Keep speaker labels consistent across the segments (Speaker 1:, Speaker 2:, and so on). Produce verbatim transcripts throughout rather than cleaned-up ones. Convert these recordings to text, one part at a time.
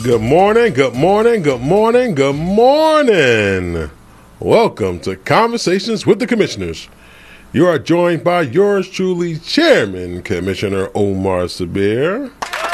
Speaker 1: Good morning, good morning, good morning, good morning. Welcome to Conversations with the Commissioners. You are joined by yours truly, Chairman Commissioner Omar Sabir.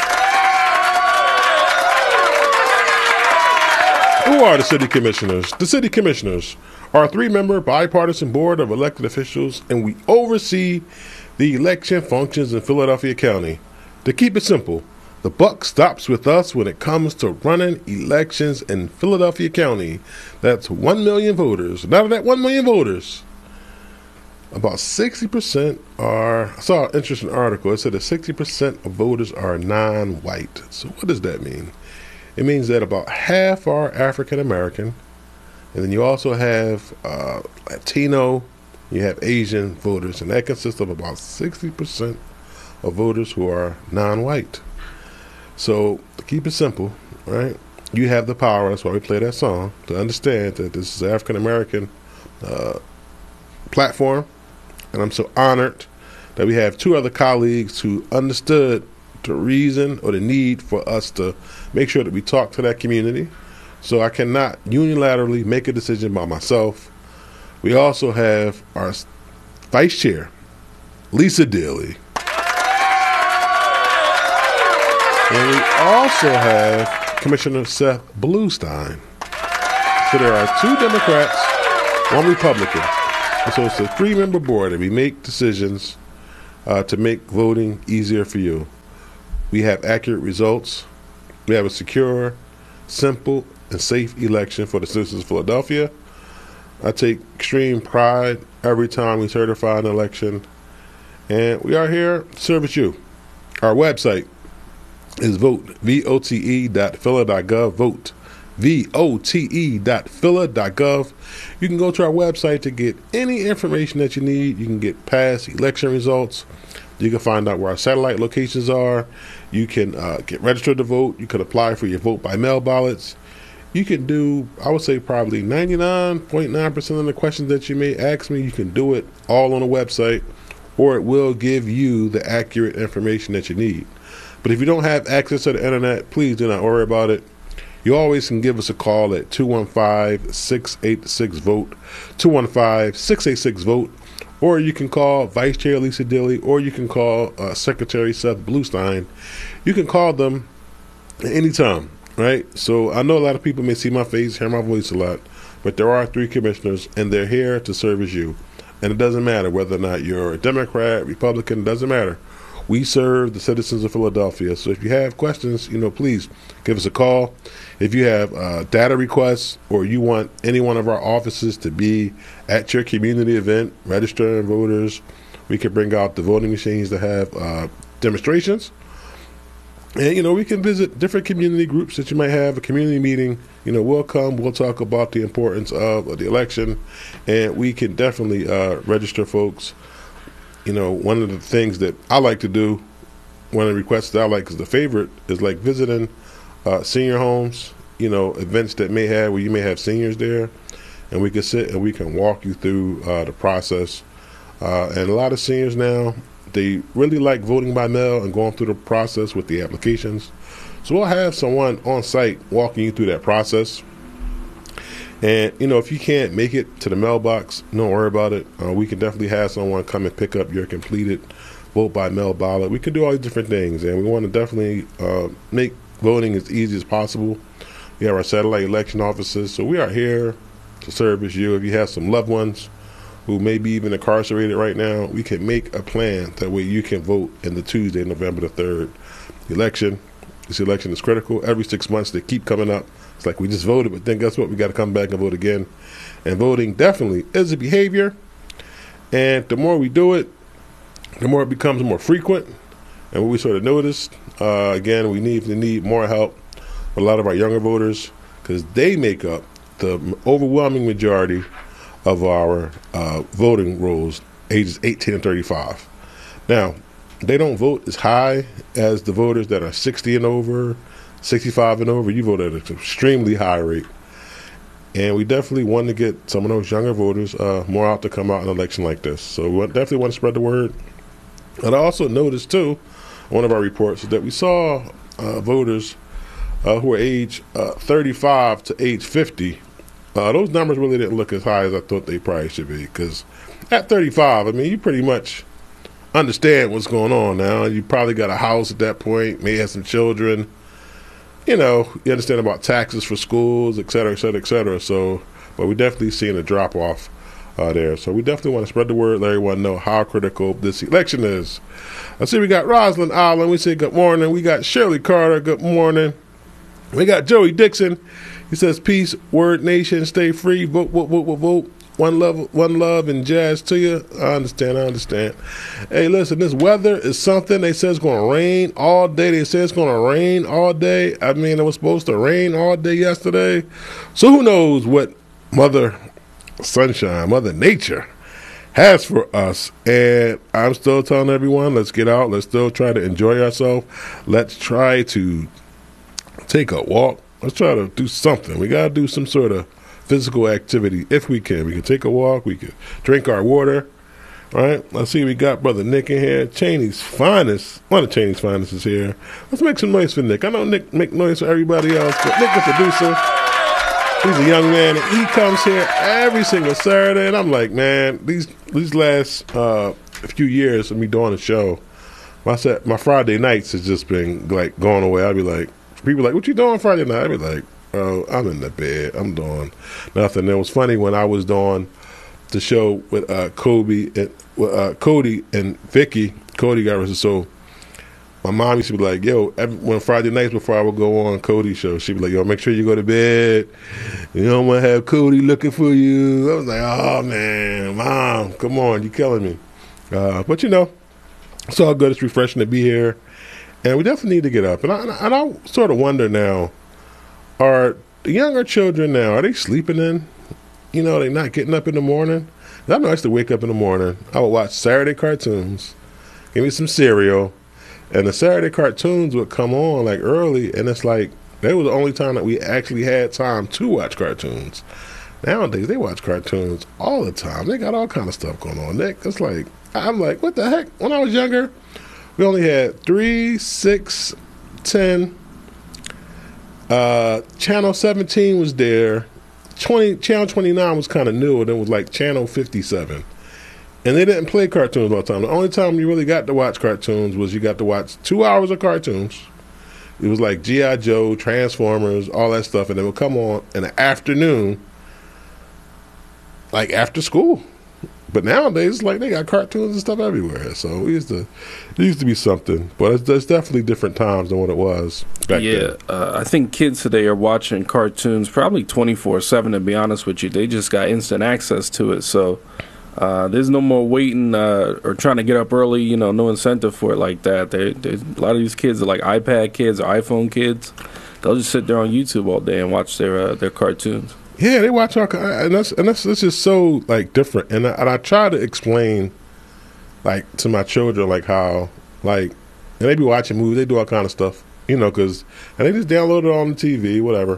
Speaker 1: Who are the City Commissioners? The City Commissioners are a three-member bipartisan board of elected officials, and we oversee the election functions in Philadelphia County. To keep it simple, the buck stops with us when it comes to running elections in Philadelphia County. That's one million voters. Out of that one million voters, about sixty percent are, I saw an interesting article. It said that sixty percent of voters are non-white. So what does that mean? It means that about half are African American, and then you also have uh, Latino, you have Asian voters, and that consists of about sixty percent of voters who are non-white. So, to keep it simple, right, you have the power, that's why we play that song, to understand that this is an African-American uh, platform, and I'm so honored that we have two other colleagues who understood the reason or the need for us to make sure that we talk to that community. So I cannot unilaterally make a decision by myself. We also have our Vice Chair, Lisa Daly. And we also have Commissioner Seth Bluestein. So there are two Democrats, one Republican. And so it's a three-member board, and we make decisions uh, to make voting easier for you. We have accurate results. We have a secure, simple, and safe election for the citizens of Philadelphia. I take extreme pride every time we certify an election. And we are here to service you. Our website is vote, V O T E dot phila dot gov, vote, V O T E dot phila dot gov. You can go to our website to get any information that you need. You can get past election results. You can find out where our satellite locations are. You can uh, get registered to vote. You can apply for your vote by mail ballots. You can do, I would say probably ninety-nine point nine percent of the questions that you may ask me, you can do it all on the website, or it will give you the accurate information that you need. But if you don't have access to the internet, please do not worry about it. You always can give us a call at two one five, six eight six, VOTE, two one five, six eight six, VOTE, or you can call Vice Chair Lisa Daly, or you can call uh, Secretary Seth Bluestein. You can call them at any time, right? So I know a lot of people may see my face, hear my voice a lot, but there are three commissioners, and they're here to service you. And it doesn't matter whether or not you're a Democrat, Republican, doesn't matter. We serve the citizens of Philadelphia. So if you have questions, you know, please give us a call. If you have uh, data requests, or you want any one of our offices to be at your community event, registering voters, we can bring out the voting machines that have uh, demonstrations. And, you know, we can visit different community groups that you might have, a community meeting. You know, we'll come, we'll talk about the importance of, of the election, and we can definitely uh, register folks. You know, one of the things that I like to do, one of the requests that I like is the favorite, is like visiting uh, senior homes, you know, events that may have, where you may have seniors there, and we can sit and we can walk you through uh, the process. Uh, and a lot of seniors now, they really like voting by mail and going through the process with the applications. So we'll have someone on site walking you through that process. And, you know, if you can't make it to the mailbox, don't worry about it. Uh, we can definitely have someone come and pick up your completed vote by mail ballot. We can do all these different things, and we want to definitely uh, make voting as easy as possible. We have our satellite election offices, so we are here to service you. If you have some loved ones who may be even incarcerated right now, we can make a plan that way you can vote in the Tuesday, November the third election. This election is critical. Every six months they keep coming up. It's like we just voted, but then guess what? We got to come back and vote again. And voting definitely is a behavior. And the more we do it, the more it becomes more frequent. And what we sort of noticed, uh, again, we need to need more help with a lot of our younger voters, because they make up the overwhelming majority of our uh, voting rolls, ages eighteen and thirty-five. Now, they don't vote as high as the voters that are sixty and over, sixty-five and over. You vote at an extremely high rate. And we definitely want to get some of those younger voters uh, more out to come out in an election like this. So we definitely want to spread the word. And I also noticed, too, one of our reports, is that we saw uh, voters uh, who are age uh, thirty-five to age fifty, uh, those numbers really didn't look as high as I thought they probably should be. Because at thirty-five, I mean, you pretty much understand what's going on now. You probably got a house at that point, may have some children. You know, you understand about taxes for schools, et cetera, et cetera, et cetera. So, but we definitely seeing a drop off uh, there. So we definitely want to spread the word, let everyone know how critical this election is. I see we got Rosalind Allen. We say good morning. We got Shirley Carter. Good morning. We got Joey Dixon. He says, peace, word nation, stay free, vote, vote, vote, vote, vote. One love, one love, and jazz to you. I understand, I understand. Hey, listen, this weather is something. They say it's going to rain all day. They say it's going to rain all day. I mean, it was supposed to rain all day yesterday. So who knows what Mother Sunshine, Mother Nature has for us. And I'm still telling everyone, let's get out. Let's still try to enjoy ourselves. Let's try to take a walk. Let's try to do something. We got to do some sort of physical activity if we can. We can take a walk. We can drink our water. All right. Let's see. We got Brother Nick in here. Cheney's finest. One of Cheney's finest is here. Let's make some noise for Nick. I know Nick make noise for everybody else, but Nick, the producer, he's a young man, and he comes here every single Saturday. And I'm like, man, these these last uh, few years of me doing the show, my set, my Friday nights has just been like going away. I'd be like, people like, what you doing Friday night? I'd be like, oh, I'm in the bed. I'm doing nothing. It was funny when I was doing the show with uh, Kobe and uh, Cody and Vicky. Cody got arrested. So my mom used to be like, yo, every, when Friday nights before I would go on Cody's show, she'd be like, yo, make sure you go to bed. You don't want to have Cody looking for you. I was like, oh, man, Mom, come on. You're killing me. Uh, but, you know, it's all good. It's refreshing to be here. And we definitely need to get up. And I, and I sort of wonder now, are the younger children now, are they sleeping in? You know, they not getting up in the morning? I know I used to wake up in the morning. I would watch Saturday cartoons, give me some cereal, and the Saturday cartoons would come on like early, and it's like that was the only time that we actually had time to watch cartoons. Nowadays, they watch cartoons all the time. They got all kind of stuff going on. Nick, it's like, I'm like, what the heck? When I was younger, we only had three, six, ten. Uh, Channel seventeen was there. twenty Channel twenty-nine was kind of new, and it was like Channel fifty-seven. And they didn't play cartoons all the time. The only time you really got to watch cartoons was you got to watch two hours of cartoons. It was like G I. Joe, Transformers, all that stuff, and it would come on in the afternoon, like after school. But nowadays, it's like they got cartoons and stuff everywhere. So we used to, it used to be something, but it's, it's definitely different times than what it was back
Speaker 2: yeah,
Speaker 1: then.
Speaker 2: Yeah, uh, I think kids today are watching cartoons probably twenty-four seven, to be honest with you. They just got instant access to it. So uh, there's no more waiting uh, or trying to get up early, you know, no incentive for it like that. They, they, a lot of these kids are like iPad kids or iPhone kids. They'll just sit there on YouTube all day and watch their uh, their cartoons.
Speaker 1: Yeah, they watch our, and that's and that's, that's just so like different. And I, and I try to explain, like to my children, like how like, and they be watching movies, they do all kind of stuff, you know, because and they just download it on the T V, whatever.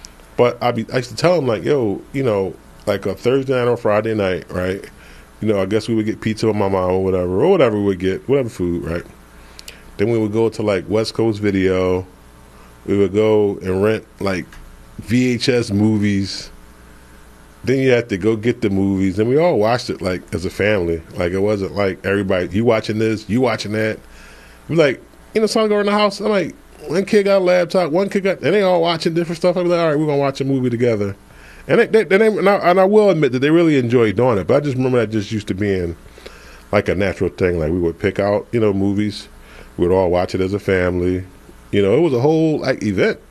Speaker 1: But I be I used to tell them like, yo, you know, like a Thursday night or Friday night, right? You know, I guess we would get pizza with my mom or whatever, or whatever we would get, whatever food, right? Then we would go to like West Coast Video. We would go and rent like V H S movies. Then you have to go get the movies, and we all watched it like as a family. Like it wasn't like everybody, you watching this, you watching that. We like, you know, something going in the house. I'm like, one kid got a laptop, one kid got, and they all watching different stuff. I'm like, all right, we're gonna watch a movie together. And they, they, they, and, I, and I will admit that they really enjoy doing it. But I just remember that just used to being like a natural thing. Like we would pick out, you know, movies. We would all watch it as a family. You know, it was a whole like event.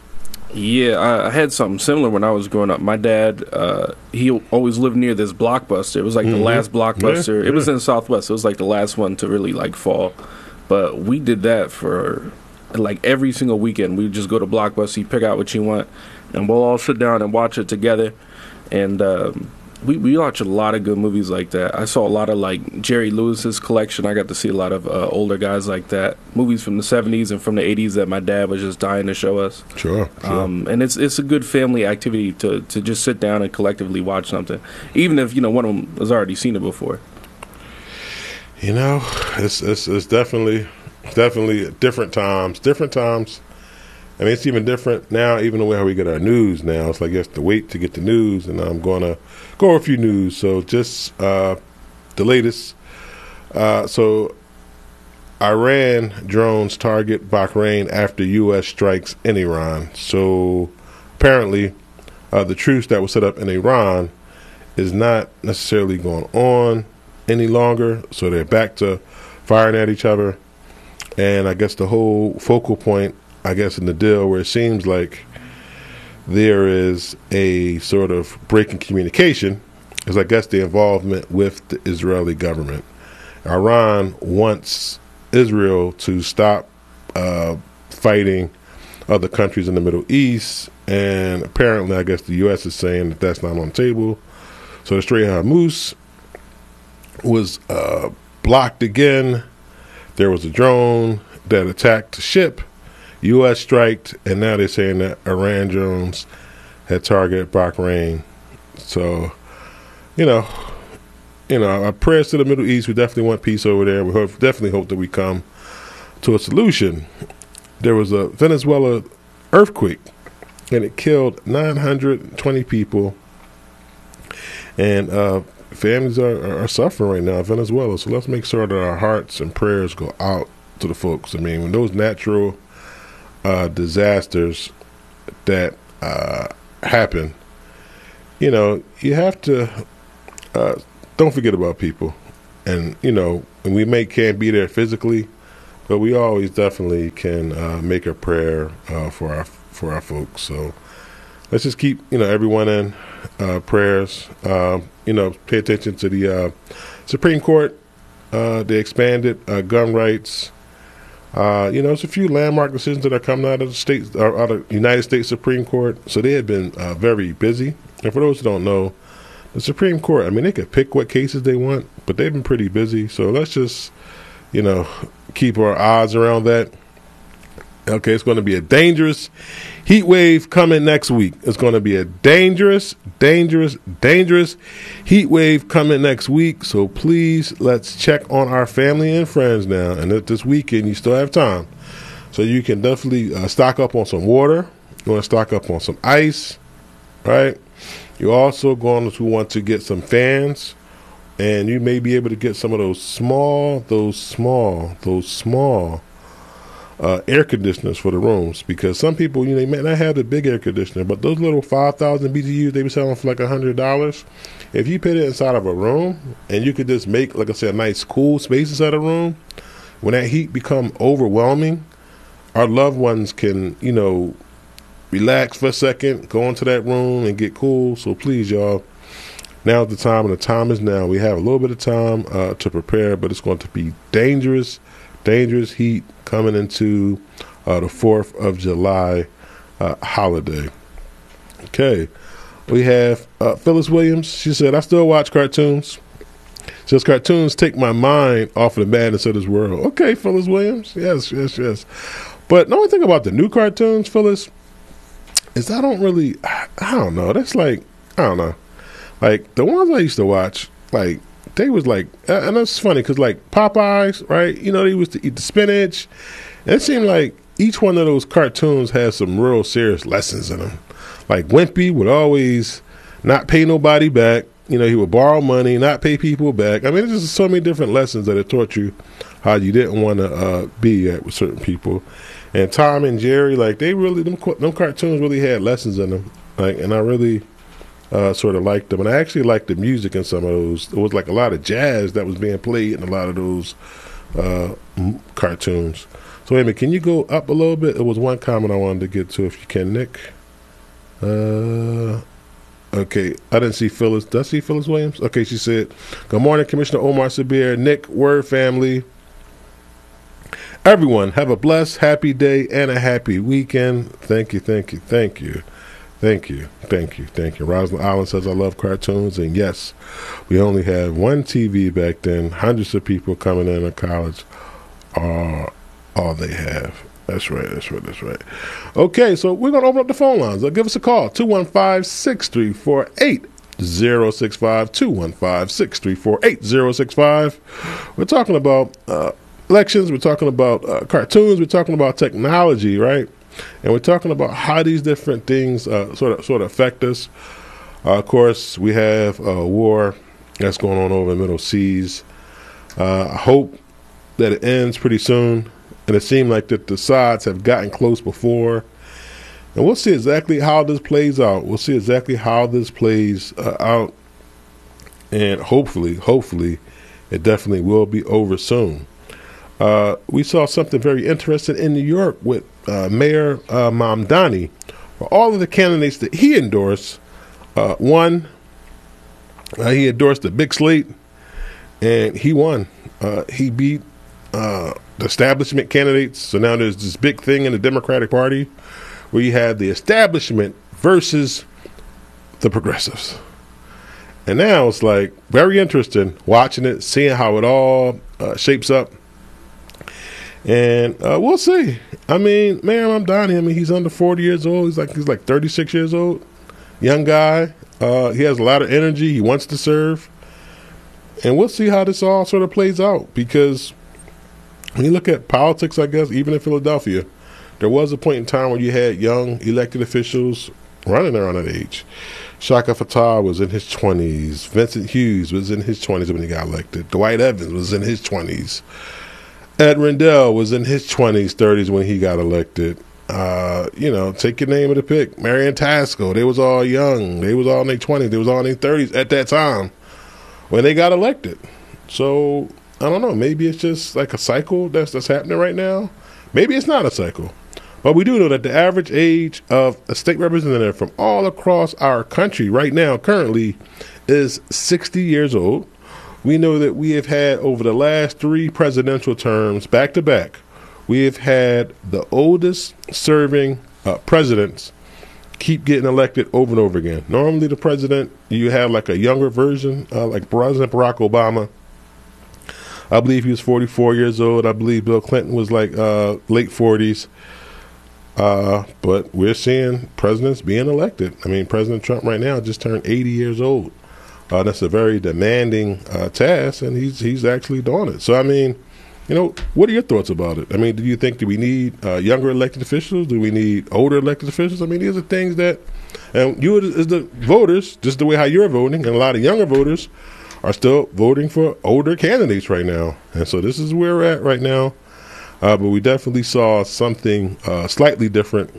Speaker 2: Yeah, I, I had something similar when I was growing up. My dad, uh, he always lived near this Blockbuster. It was like mm-hmm. the last Blockbuster. Yeah, it was yeah. in Southwest. It was like the last one to really like fall. But we did that for like every single weekend. We would just go to Blockbuster, you pick out what you want, and we'll all sit down and watch it together. And um, we we watched a lot of good movies like that. I saw a lot of like Jerry Lewis's collection. I got to see a lot of uh, older guys like that. Movies from the seventies and from the eighties that my dad was just dying to show us.
Speaker 1: Sure. sure.
Speaker 2: Um, and it's it's a good family activity to, to just sit down and collectively watch something, even if you know one of them has already seen it before.
Speaker 1: You know, it's it's it's definitely definitely different times. Different times. I mean, it's even different now, even the way how we get our news now. It's like you have to wait to get the news, and I'm going to go over a few news. So just uh, the latest. Uh, so Iran drones target Bahrain after U S strikes in Iran. So apparently uh, the truce that was set up in Iran is not necessarily going on any longer. So they're back to firing at each other. And I guess the whole focal point, I guess, in the deal where it seems like there is a sort of break in communication is, I guess, the involvement with the Israeli government. Iran wants Israel to stop uh, fighting other countries in the Middle East, and apparently, I guess, the U S is saying that that's not on the table. So the Strait of Hormuz was uh, blocked again. There was a drone that attacked the ship. U S striked, and now they're saying that Iran drones had targeted Bahrain. So, you know, you know, our prayers to the Middle East. We definitely want peace over there. We hope, definitely hope that we come to a solution. There was a Venezuela earthquake, and it killed nine hundred twenty people, and uh, families are, are suffering right now in Venezuela. So let's make sure that our hearts and prayers go out to the folks. I mean, when those natural uh, disasters that uh, happen, you know, you have to uh, don't forget about people. And, you know, and we may can't be there physically, but we always definitely can uh, make a prayer uh, for our for our folks. So let's just keep, you know, everyone in uh, prayers. Uh, you know, pay attention to the uh, Supreme Court. Uh, they expanded uh, gun rights. Uh, you know, there's a few landmark decisions that are coming out of the states, or out of the United States Supreme Court. So they have been uh, very busy. And for those who don't know, the Supreme Court, I mean, they could pick what cases they want, but they've been pretty busy. So let's just, you know, keep our eyes around that. Okay, it's going to be a dangerous heat wave coming next week. It's going to be a dangerous, dangerous, dangerous heat wave coming next week. So please, let's check on our family and friends now. And this weekend, you still have time. So you can definitely uh, stock up on some water. You want to stock up on some ice, right? You're also going to want to get some fans. And you may be able to get some of those small, those small, those small uh, air conditioners for the rooms. Because some people, you know, they may not have the big air conditioner, but those little five thousand B T Us, they be selling for like one hundred dollars. If you put it inside of a room, and you could just make, like I said, a nice cool space inside a room, when that heat become overwhelming, our loved ones can, you know, relax for a second, go into that room and get cool. So please, y'all, now's the time, and the time is now. We have a little bit of time uh, to prepare, but it's going to be dangerous, dangerous heat coming into uh, the fourth of July uh, holiday. Okay. We have uh, Phyllis Williams. She said, I still watch cartoons. Says cartoons take my mind off of the madness of this world. Okay, Phyllis Williams. Yes, yes, yes. But the only thing about the new cartoons, Phyllis, is I don't really, I don't know. That's like, I don't know. Like, the ones I used to watch, like, they was like, and that's funny because, like, Popeyes, right? You know, they used to eat the spinach. And it seemed like each one of those cartoons has some real serious lessons in them. Like, Wimpy would always not pay nobody back. You know, he would borrow money, not pay people back. I mean, there's just so many different lessons that it taught you how you didn't want to uh, be at with certain people. And Tom and Jerry, like, they really, them, them cartoons really had lessons in them. Like, and I really uh, sort of liked them. And I actually liked the music in some of those. There was like a lot of jazz that was being played in a lot of those uh, cartoons. So, Amy, can you go up a little bit? There was one comment I wanted to get to, if you can, Nick. Uh, okay, I didn't see Phyllis. Did I see Phyllis Williams? Okay, she said, good morning, Commissioner Omar Sabir, Nick, Word family. Everyone, have a blessed, happy day and a happy weekend. Thank you, thank you, thank you, thank you, thank you, thank you. Rosalind Island says, I love cartoons. And yes, we only had one T V back then. Hundreds of people coming in to college are all they have. That's right, that's right, that's right. Okay, so we're going to open up the phone lines. Uh, give us a call, two one five, six three four, eight zero six five, two one five, six three four, eight zero six five. We're talking about uh, elections, we're talking about uh, cartoons, we're talking about technology, right? And we're talking about how these different things uh, sort of sort of affect us. Uh, of course, we have a war that's going on over the Middle Seas. Uh, I hope that it ends pretty soon. And it seemed like that the sides have gotten close before. And we'll see exactly how this plays out. We'll see exactly how this plays uh, out. And hopefully, hopefully, it definitely will be over soon. Uh, we saw something very interesting in New York with uh, Mayor uh, Mamdani. For all of the candidates that he endorsed, uh, one, uh, he endorsed the big slate, and he won. Uh, he beat uh, the establishment candidates. So now there's this big thing in the Democratic Party where you have the establishment versus the progressives. And now it's like very interesting watching it, seeing how it all uh, shapes up. And uh, we'll see. I mean, Mayor Mamdani, I mean, he's under forty years old. He's like he's like thirty-six years old. Young guy. Uh, he has a lot of energy. He wants to serve. And we'll see how this all sort of plays out. Because when you look at politics, I guess, even in Philadelphia, there was a point in time where you had young elected officials running around that age. Shaka Fatah was in his twenties. Vincent Hughes was in his twenties when he got elected. Dwight Evans was in his twenties. Ed Rendell was in his twenties, thirties when he got elected. Uh, you know, take your name of the pick. Marion Tasco, they was all young. They was all in their twenties. They was all in their thirties at that time when they got elected. So, I don't know. Maybe it's just like a cycle that's, that's happening right now. Maybe it's not a cycle. But we do know that the average age of a state representative from all across our country right now currently is sixty years old. We know that we have had over the last three presidential terms back to back, we have had the oldest serving uh, presidents keep getting elected over and over again. Normally the president, you have like a younger version, uh, like President Barack Obama. I believe he was forty-four years old. I believe Bill Clinton was like uh, late forties. Uh, but we're seeing presidents being elected. I mean, President Trump right now just turned eighty years old. Uh, that's a very demanding uh, task, and he's he's actually doing it. So, I mean, you know, what are your thoughts about it? I mean, do you think, do we need uh, younger elected officials? Do we need older elected officials? I mean, these are things that, and you as the voters, just the way how you're voting, and a lot of younger voters are still voting for older candidates right now. And so this is where we're at right now. Uh, but we definitely saw something uh, slightly different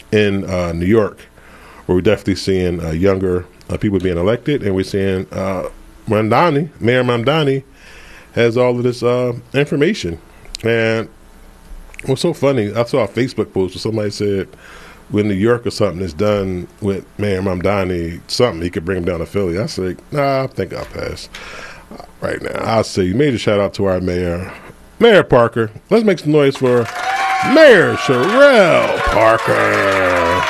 Speaker 1: in uh, New York, where we're definitely seeing uh, younger uh, people being elected, and we're seeing uh, Mamdani, Mayor Mamdani, has all of this uh, information. And what's so funny, I saw a Facebook post where somebody said, when New York or something is done with Mayor Mamdani, something, he could bring him down to Philly. I said, nah, I think I'll pass. Uh, right now, I'll say, major shout out to our mayor, Mayor Parker. Let's make some noise for Mayor Sherelle Parker.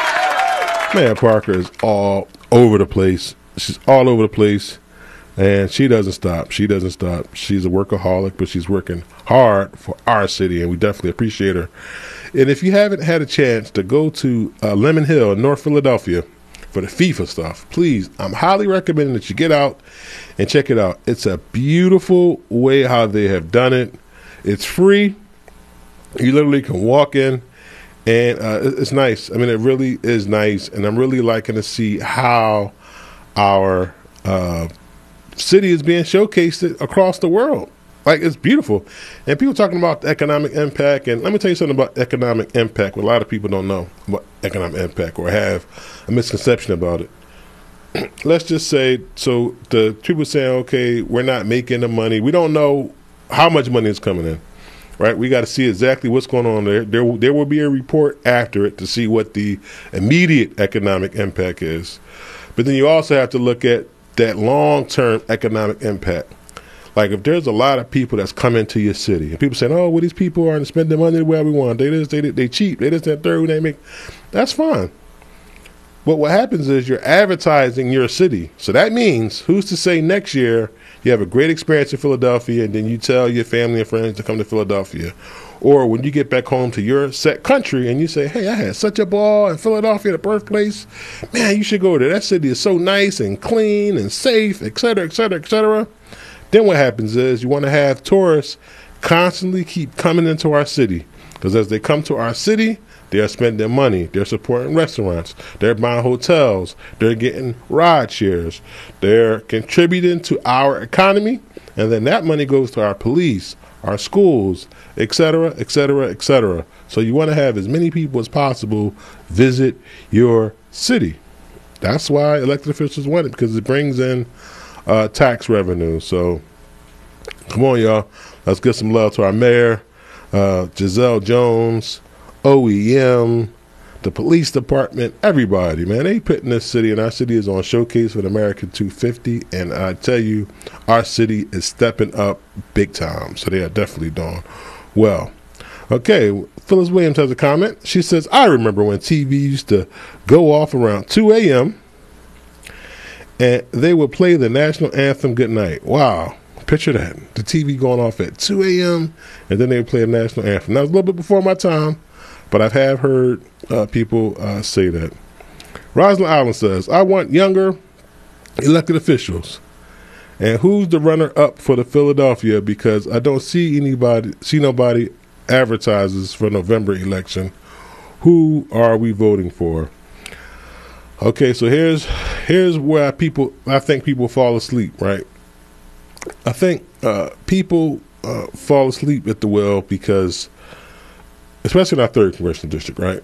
Speaker 1: Mayor Parker is all over the place. She's all over the place, and she doesn't stop. She doesn't stop. She's a workaholic, but she's working hard for our city, and we definitely appreciate her. And if you haven't had a chance to go to uh, Lemon Hill in North Philadelphia for the FIFA stuff, please, I'm highly recommending that you get out and check it out. It's a beautiful way how they have done it. It's free. You literally can walk in, and uh, it's nice. I mean, it really is nice, and I'm really liking to see how our uh, city is being showcased across the world. Like, it's beautiful. And people talking about the economic impact, and let me tell you something about economic impact, what a lot of people don't know about economic impact or have a misconception about it. Let's just say, so the people saying, okay, we're not making the money. We don't know how much money is coming in, right? We got to see exactly what's going on there. There, there will be a report after it to see what the immediate economic impact is. But then you also have to look at that long-term economic impact. Like, if there's a lot of people that's coming to your city, and people saying, oh, well, these people aren't spending money the way we want. They just, they, they cheap. They just that third they make. That's fine. But what happens is you're advertising your city. So that means, who's to say next year you have a great experience in Philadelphia, and then you tell your family and friends to come to Philadelphia. Or when you get back home to your set country and you say, hey, I had such a ball in Philadelphia, the birthplace. Man, you should go there. That city is so nice and clean and safe, et cetera, et cetera, et cetera. Then what happens is you want to have tourists constantly keep coming into our city. Because as they come to our city, They're spending money. They're supporting restaurants. They're buying hotels. They're getting ride shares. They're contributing to our economy, and then that money goes to our police, our schools, et cetera, et cetera, et cetera. So you want to have as many people as possible visit your city. That's why elected officials want it, because it brings in uh, tax revenue. So come on, y'all. Let's give some love to our mayor, uh, Giselle Jones, O E M, the police department, everybody, man. They putting this city, and our city is on showcase for the American two fifty. And I tell you, our city is stepping up big time. So they are definitely doing well. Okay, Phyllis Williams has a comment. She says, I remember when T V used to go off around two a.m. and they would play the national anthem goodnight. Wow. Picture that. The T V going off at two a.m. and then they would play the national anthem. That was a little bit before my time, but I have heard uh, people uh, say that. Rosalind Allen says, I want younger elected officials. And who's the runner-up for the Philadelphia? Because I don't see anybody, see nobody advertises for November election. Who are we voting for? Okay, so here's here's where people I think people fall asleep, right? I think uh, people uh, fall asleep at the wheel because, especially in our third congressional district, right?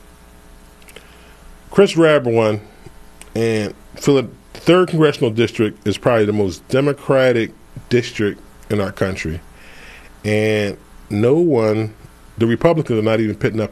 Speaker 1: Chris Radbourn won, and the third congressional district is probably the most Democratic district in our country, and no one, the Republicans are not even putting up